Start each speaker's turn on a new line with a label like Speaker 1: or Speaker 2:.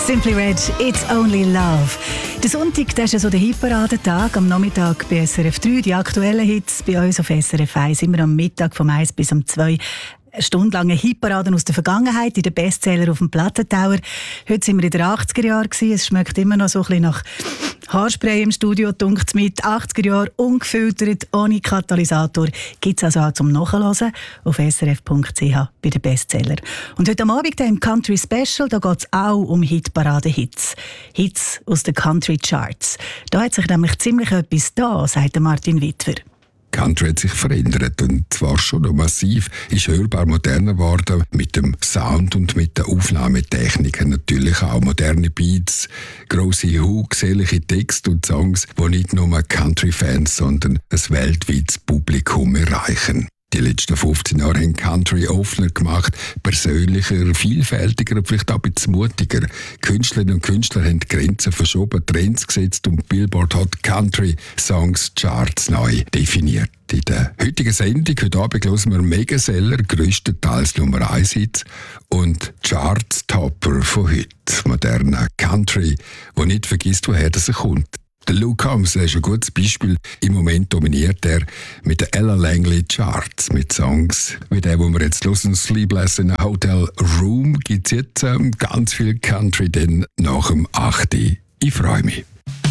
Speaker 1: Simply Red, It's Only Love. Der Sonntag, das ist ja so der Hitparadentag. Am Nachmittag bei SRF 3, die aktuellen Hits. Bei uns auf SRF 1 immer am Mittag vom 1 bis um 2 stundenlange Hitparaden aus der Vergangenheit in den Bestseller auf dem Plattentower. Heute sind wir in den 80er Jahren. Es schmeckt immer noch so ein bisschen nach Haarspray im Studio, dunkt's mit. 80er Jahre, ungefiltert, ohne Katalysator. Gibt es also auch zum Nachhören auf srf.ch bei den Bestseller. Und heute Abend im Country Special, da geht es auch um Hitparade-Hits. Hits aus den Country Charts. Da hat sich nämlich ziemlich etwas da, sagt Martin Wittwer.
Speaker 2: Country hat sich verändert und zwar schon noch massiv, ist hörbar moderner geworden mit dem Sound und mit der Aufnahmetechniken. Natürlich auch moderne Beats, grosse Hooks, ehrliche Texte und Songs, die nicht nur Country-Fans, sondern ein weltweites Publikum erreichen. Die letzten 15 Jahre haben Country offener gemacht, persönlicher, vielfältiger und vielleicht auch ein bisschen mutiger. Künstlerinnen und Künstler haben die Grenzen verschoben, Trends gesetzt und Billboard hat Country Songs Charts neu definiert. In der heutigen Sendung, heute Abend, hören wir Megaseller, grösstenteils Nummer 1 Hits und Charts-Topper von heute. Moderner Country, der nicht vergisst, woher er kommt. Der Luke Combs ist ein gutes Beispiel. Im Moment dominiert er mit den Ella Langley Charts mit Songs wie der, wo wir jetzt hören, Sleepless in a Hotel Room. Gibt es jetzt ganz viel Country, denn nach dem 8. Ich freue mich.